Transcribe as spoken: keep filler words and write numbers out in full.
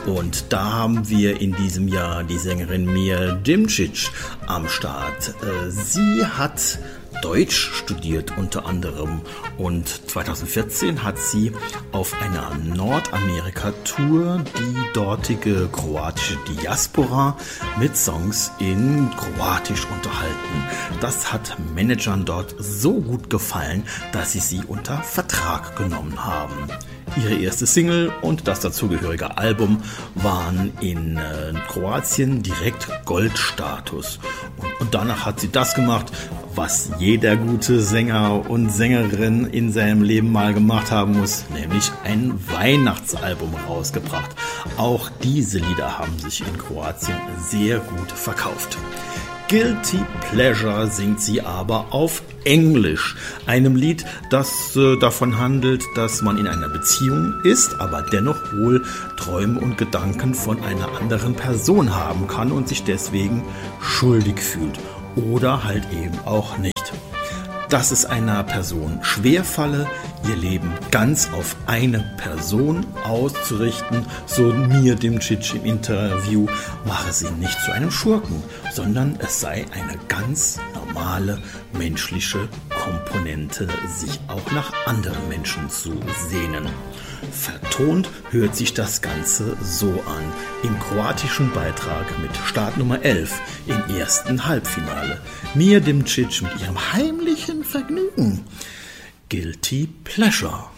Und da haben wir in diesem Jahr die Sängerin Mia Dimcic am Start. Sie hat Deutsch studiert unter anderem und zweitausendvierzehn hat sie auf einer Nordamerika-Tour die dortige kroatische Diaspora mit Songs in Kroatisch unterhalten. Das hat Managern dort so gut gefallen, dass sie sie unter Vertrag genommen haben. Ihre erste Single und das dazugehörige Album waren in äh, Kroatien direkt Goldstatus. Und, und danach hat sie das gemacht, was jeder gute Sänger und Sängerin in seinem Leben mal gemacht haben muss, nämlich ein Weihnachtsalbum rausgebracht. Auch diese Lieder haben sich in Kroatien sehr gut verkauft. Guilty Pleasure singt sie aber auf Englisch, einem Lied, das äh, davon handelt, dass man in einer Beziehung ist, aber dennoch wohl Träume und Gedanken von einer anderen Person haben kann und sich deswegen schuldig fühlt oder halt eben auch nicht. Dass es einer Person schwerfalle, ihr Leben ganz auf eine Person auszurichten, so Mia Dimcic im Interview, mache sie nicht zu einem Schurken, sondern es sei eine ganz normale menschliche Komponente, sich auch nach anderen Menschen zu sehnen. Vertont hört sich das Ganze so an, im kroatischen Beitrag mit Startnummer elf im ersten Halbfinale. Mia Dimcic mit ihrem heimlichen Vergnügen. Guilty Pleasure.